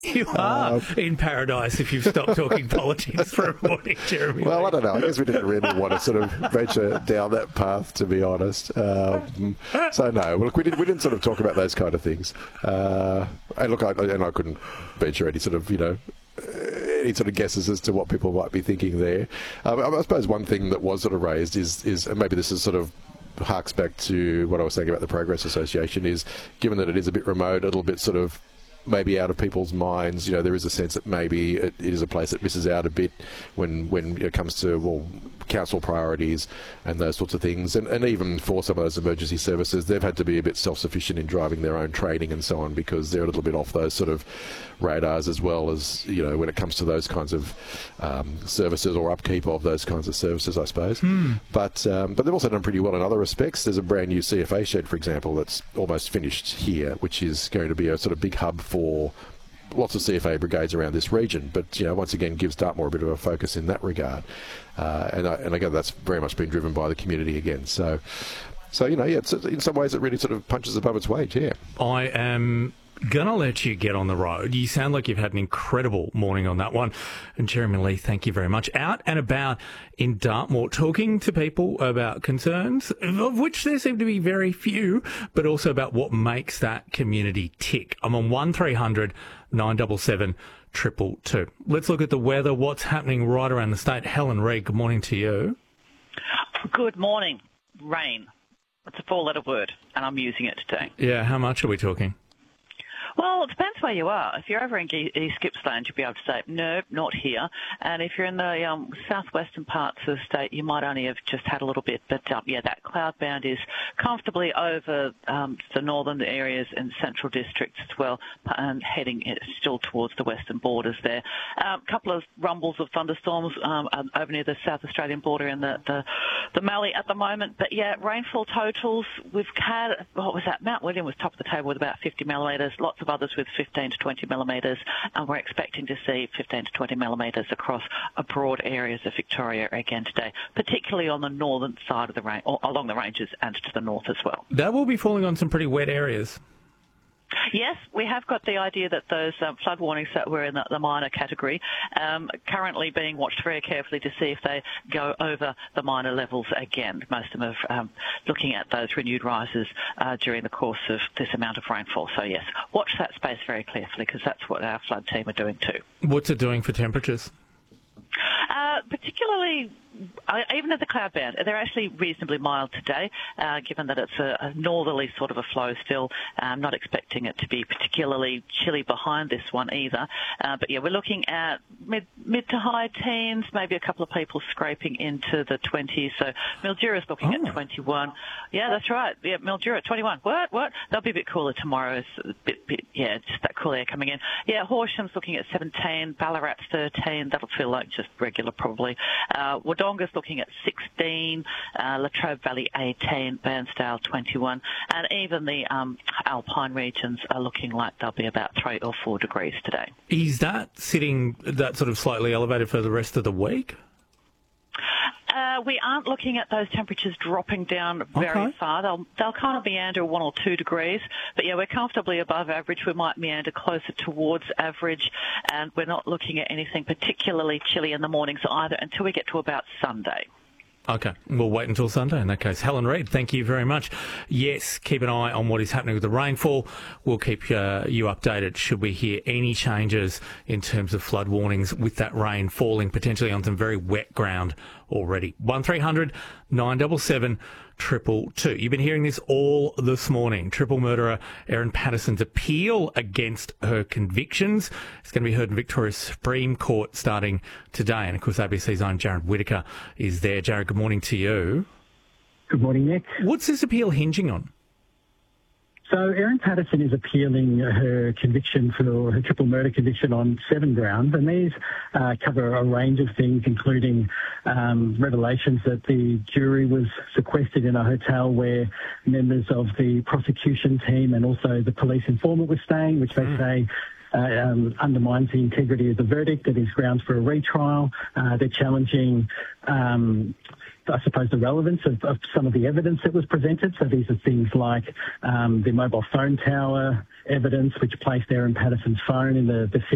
You are in paradise if you've stopped talking politics for a morning, Jeremy. Well, I don't know. I guess we didn't really want to sort of venture down that path, to be honest. So no, look, we didn't sort of talk about those kind of things. And look, I couldn't venture any sort of, any sort of guesses as to what people might be thinking there. I suppose one thing that was sort of raised is and maybe this is sort of harks back to what I was saying about the Progress Association, is given that it is a bit remote, a little bit sort of maybe out of people's minds, there is a sense that maybe it is a place that misses out a bit when it comes to, council priorities and those sorts of things. And even for some of those emergency services, they've had to be a bit self-sufficient in driving their own training and so on, because they're a little bit off those sort of radars, as well as, when it comes to those kinds of services or upkeep of those kinds of services, I suppose. But they've also done pretty well in other respects. There's a brand new CFA shed, for example, that's almost finished here, which is going to be a sort of big hub for lots of CFA brigades around this region, but once again gives Dartmoor a bit of a focus in that regard, and again that's very much been driven by the community again. So it's, in some ways it really sort of punches above its weight. Yeah, I am gonna let you get on the road. You sound like you've had an incredible morning on that one, and Jeremy Lee, thank you very much. Out and about in Dartmoor, talking to people about concerns, of which there seem to be very few, but also about what makes that community tick. I'm on 1300 977 222. Let's look at the weather, what's happening right around the state. Helen Reid, good morning to you. Good morning. Rain. It's a four-letter word, and I'm using it today. Yeah, how much are we talking? Well, it depends where you are. If you're over in East Gippsland, you'll be able to say, no, not here. And if you're in the southwestern parts of the state, you might only have just had a little bit. But, that cloud band is comfortably over the northern areas and central districts as well, and heading still towards the western borders there. A couple of rumbles of thunderstorms over near the South Australian border and the Mallee at the moment. But, rainfall totals, we've had, what was that? Mount William was top of the table with about 50 millimetres, lots of others with 15 to 20 millimetres, and we're expecting to see 15 to 20 millimetres across broad areas of Victoria again today, particularly on the northern side of the range, or along the ranges and to the north as well. That will be falling on some pretty wet areas. Yes, we have got the idea that those flood warnings that were in the minor category currently being watched very carefully to see if they go over the minor levels again. Most of them are looking at those renewed rises during the course of this amount of rainfall. So, yes, watch that space very carefully, because that's what our flood team are doing too. What's it doing for temperatures? Particularly, even at the cloud band, they're actually reasonably mild today, given that it's a northerly sort of a flow still. I'm not expecting it to be particularly chilly behind this one either. But we're looking at mid to high teens, maybe a couple of people scraping into the 20s. So Mildura's looking at 21. Yeah, that's right. Yeah, Mildura at 21. What? They'll be a bit cooler tomorrow. It's a bit, just that cool air coming in. Yeah, Horsham's looking at 17, Ballarat's 13. That'll feel like just regular probably. Wodonga's looking at 16, Latrobe Valley 18, Bairnsdale 21, and even the alpine regions are looking like they'll be about 3 or 4 degrees today. Is that sitting that sort of slightly elevated for the rest of the week? We aren't looking at those temperatures dropping down very far. They'll kind of meander 1 or 2 degrees. But, we're comfortably above average. We might meander closer towards average. And we're not looking at anything particularly chilly in the mornings either until we get to about Sunday. Okay, we'll wait until Sunday in that case. Helen Reid, thank you very much. Yes, keep an eye on what is happening with the rainfall. We'll keep you updated should we hear any changes in terms of flood warnings with that rain falling potentially on some very wet ground already. 1300 977 222. You've been hearing this all this morning. Triple murderer Erin Patterson's appeal against her convictions is going to be heard in Victoria's Supreme Court starting today. And, of course, ABC's own Jared Whittaker is there. Jared, good morning to you. Good morning, Nick. What's this appeal hinging on? So Erin Patterson is appealing her conviction for her triple murder conviction on 7 grounds, and these cover a range of things, including revelations that the jury was sequestered in a hotel where members of the prosecution team and also the police informant were staying, which they say undermines the integrity of the verdict. That is grounds for a retrial. They're challenging I suppose, the relevance of some of the evidence that was presented. So these are things like the mobile phone tower evidence, which placed Erin Patterson's phone in the